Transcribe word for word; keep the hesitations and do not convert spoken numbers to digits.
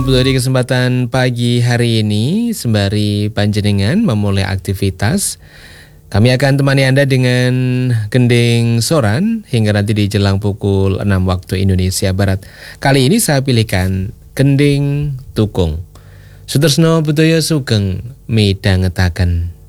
Betul, di kesempatan pagi hari ini, sembari panjenengan memulai aktivitas, kami akan temani Anda dengan gending soran hingga nanti di jelang pukul enam waktu Indonesia Barat. Kali ini saya pilihkan gending tukung. Sutresno Budoyo Sugeng midhangetaken.